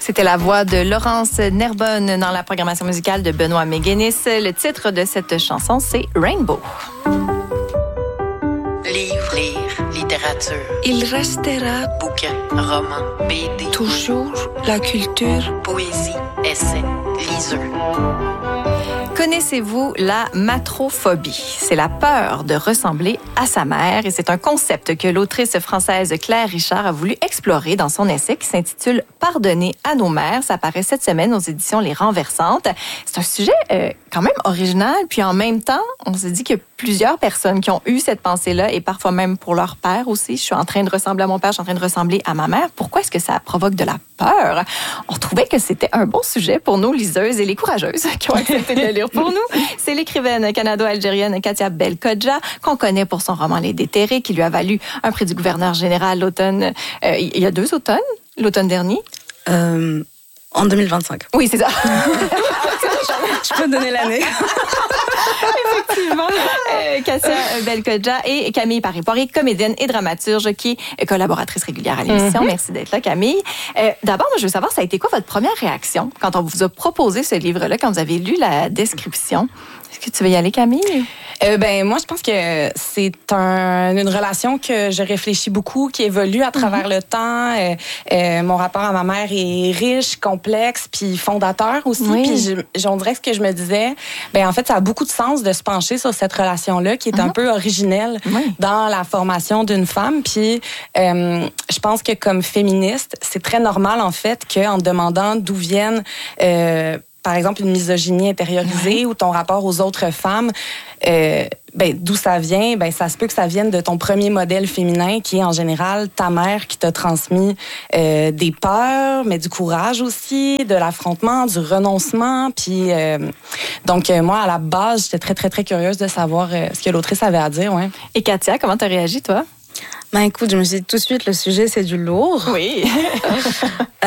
C'était la voix de Laurence Nerbonne dans la programmation musicale de Benoît Méguénis. Le titre de cette chanson, c'est Rainbow. Livre, littérature. Il restera Bouquin, roman, BD. toujours la culture. Poésie, essai, liseux. Connaissez-vous la matrophobie? C'est la peur de ressembler à sa mère et c'est un concept que l'autrice française Claire Richard a voulu explorer dans son essai qui s'intitule « Pardonner à nos mères ». Ça paraît cette semaine aux éditions Les Renversantes. C'est un sujet quand même original, puis en même temps, on se dit qu'il y a plusieurs personnes qui ont eu cette pensée-là et parfois même pour leur père aussi. Je suis en train de ressembler à mon père, je suis en train de ressembler à ma mère. Pourquoi est-ce que ça provoque de la peur? On trouvait que c'était un bon sujet pour nos liseuses et les courageuses qui ont accepté de le lire pour nous. C'est l'écrivaine canado-algérienne Katia Belkhodja, qu'on connaît pour son roman Les Déterrés, qui lui a valu un prix du gouverneur général l'automne. Il y a 2 automnes, l'automne dernier. En 2025. Oui, c'est ça. Je peux donner l'année. Effectivement. Katia Belkhodja et Camille Paré-Poiré, comédienne et dramaturge qui est collaboratrice régulière à l'émission. Merci d'être là, Camille. D'abord, moi, je veux savoir, ça a été quoi votre première réaction quand on vous a proposé ce livre-là, quand vous avez lu la description? Est-ce que tu veux y aller, Camille? Moi, je pense que c'est une relation que je réfléchis beaucoup, qui évolue à travers le temps. Mon rapport à ma mère est riche, complexe, puis fondateur aussi. Oui. Puis on dirait que ce que je me disais, en fait, ça a beaucoup de sens de se pencher sur cette relation-là qui est un peu originelle dans la formation d'une femme. Puis je pense que comme féministe, c'est très normal, en fait, qu'en te demandant d'où viennent... par exemple, une misogynie intériorisée ou ton rapport aux autres femmes, d'où ça vient, ça se peut que ça vienne de ton premier modèle féminin qui est en général ta mère qui t'a transmis des peurs, mais du courage aussi, de l'affrontement, du renoncement. Puis donc moi, à la base, j'étais très, très, très curieuse de savoir ce que l'autrice avait à dire. Ouais. Et Katia, comment t'as réagi, toi? Écoute, je me suis dit tout de suite, le sujet, c'est du lourd. Oui.